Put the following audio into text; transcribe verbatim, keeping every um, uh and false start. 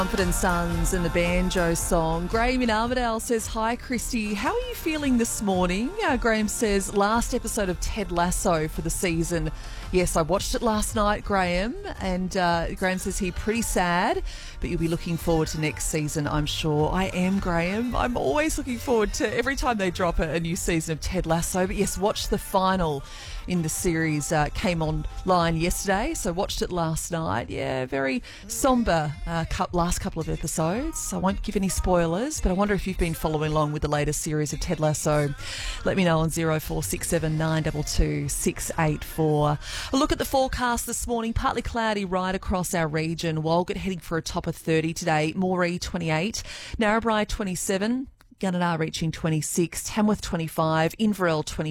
Mumford and Sons and the banjo song. Graham in Armidale says, hi, Christy. How are you feeling this morning? Uh, Graham says, last episode of Ted Lasso for the season. Yes, I watched it last night, Graham. And uh, Graham says he pretty sad, but you'll be looking forward to next season, I'm sure. I am, Graham. I'm always looking forward to every time they drop a, a new season of Ted Lasso. But yes, watch the final in the series. Uh, came online yesterday, so watched it last night. Yeah, very sombre uh, cu- last couple of episodes. I won't give any spoilers, but I wonder if you've been following along with the latest series of Ted Lasso. Let me know on zero four six seven nine two two six eight four. A look at the forecast this morning. Partly cloudy right across our region. Walgett heading for a top of thirty today. Moree twenty-eight. Narrabri twenty-seven. Gunnedah reaching twenty-six. Tamworth twenty-five. Inverell twenty.